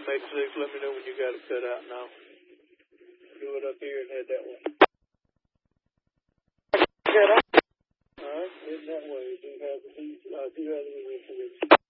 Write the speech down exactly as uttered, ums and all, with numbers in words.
make six. Let me know when you got it cut out now. Do it up here and head that way. Cut out. All right, head that way. Do have the, uh, do have the